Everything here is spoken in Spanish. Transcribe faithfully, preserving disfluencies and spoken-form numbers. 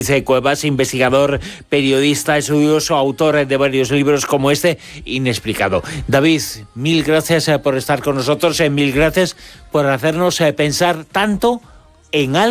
Cuevas, investigador, periodista, estudioso, autor de varios libros como este, Inexplicado. David, mil gracias por estar con nosotros, mil gracias por hacernos pensar tanto en algo